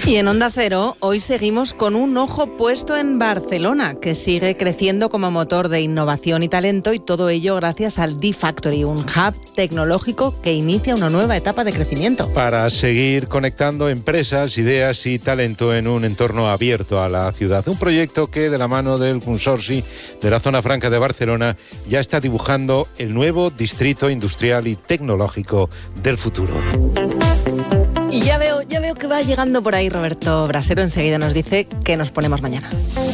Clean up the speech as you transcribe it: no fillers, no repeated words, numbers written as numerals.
Y en Onda Cero, hoy seguimos con un ojo puesto en Barcelona, que sigue creciendo como motor de innovación y talento, y todo ello gracias al D-Factory, un hub tecnológico que inicia una nueva etapa de crecimiento. Para seguir conectando empresas, ideas y talento en un entorno abierto a la ciudad. Un proyecto que, de la mano del Consorci de la Zona Franca de Barcelona, ya está dibujando el nuevo distrito industrial y tecnológico del futuro. Y ya veo que va llegando por ahí Roberto Brasero. Enseguida nos dice que nos ponemos mañana.